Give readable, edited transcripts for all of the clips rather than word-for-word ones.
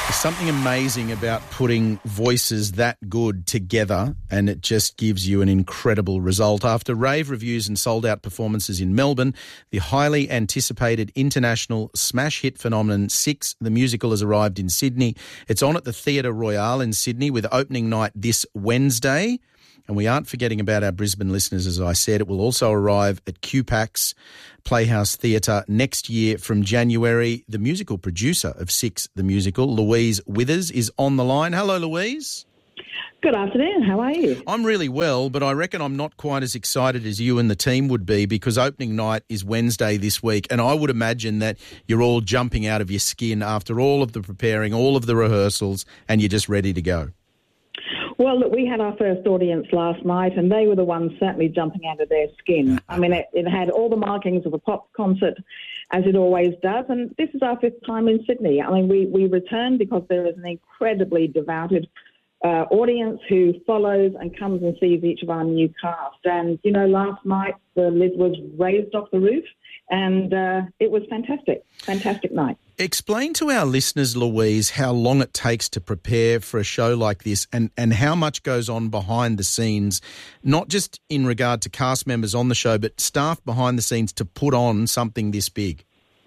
There's something amazing about putting voices that good together, and it just gives you an incredible result. After rave reviews and sold-out performances in Melbourne, the highly anticipated international smash hit phenomenon Six, the musical, has arrived in Sydney. It's on at the Theatre Royale in Sydney with opening night this Wednesday. And we aren't forgetting about our Brisbane listeners, as I said. It will also arrive at QPAX Playhouse Theatre next year from January. The musical producer of Six, the musical, Louise Withers, is on the line. Hello, Louise. Good afternoon. How are you? I'm really well, but I reckon I'm not quite as excited as you and the team would be because opening night is Wednesday this week, and I would imagine that you're all jumping out of your skin after all of the preparing, all of the rehearsals, and you're just ready to go. Well, look, we had our first audience last night, and they were the ones certainly jumping out of their skin. I mean, it had all the markings of a pop concert, as it always does, and this is our fifth time in Sydney. I mean, we returned because there is an incredibly devoted audience who follows and comes and sees each of our new cast. And, you know, last night the lid was raised off the roof, and it was fantastic night. Explain to our listeners, Louise, how long it takes to prepare for a show like this and how much goes on behind the scenes, not just in regard to cast members on the show, but staff behind the scenes to put on something this big.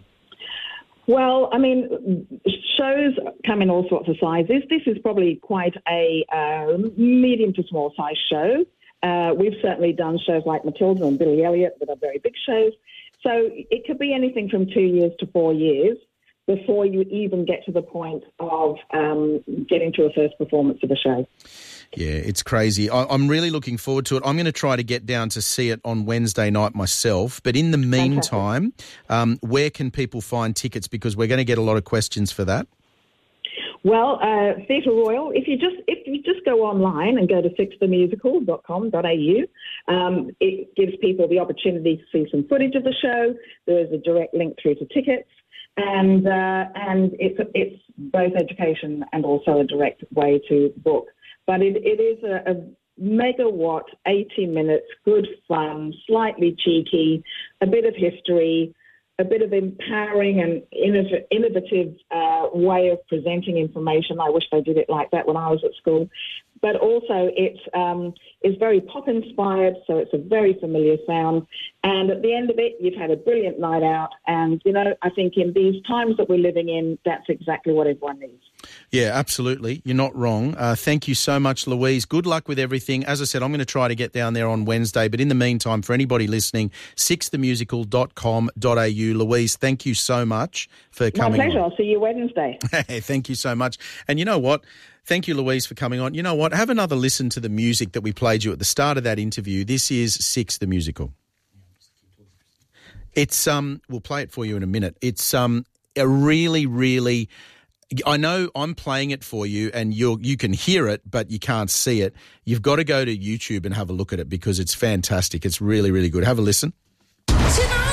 Well, I mean, shows come in all sorts of sizes. This is probably quite a medium to small size show. We've certainly done shows like Matilda and Billy Elliot that are very big shows. So it could be anything from 2 years to 4 years before you even get to the point of getting to a first performance of a show. Yeah, it's crazy. I'm really looking forward to it. I'm going to try to get down to see it on Wednesday night myself. But in the meantime, where can people find tickets? Because we're going to get a lot of questions for that. Well, Theatre Royal, if you just go online and go to sixthemusical.com.au, it gives people the opportunity to see some footage of the show. There is a direct link through to tickets. And it's both education and also a direct way to book. But it is a megawatt, 80 minutes, good fun, slightly cheeky, a bit of history, a bit of empowering and innovative way of presenting information. I wish they did it like that when I was at school. But also it's very pop-inspired, so it's a very familiar sound. And at the end of it, you've had a brilliant night out. And, you know, I think in these times that we're living in, that's exactly what everyone needs. Yeah, absolutely. You're not wrong. Thank you so much, Louise. Good luck with everything. As I said, I'm going to try to get down there on Wednesday. But in the meantime, for anybody listening, sixthemusical.com.au. Louise, thank you so much for coming on. My pleasure. On. I'll see you Wednesday. Thank you so much. And you know what? Thank you, Louise, for coming on. You know what? Have another listen to the music that we played you at the start of that interview. This is Six, the musical. It's we'll play it for you in a minute. It's a really, really. I know I'm playing it for you, and you can hear it, but you can't see it. You've got to go to YouTube and have a look at it because it's fantastic. It's really, really good. Have a listen. Tonight.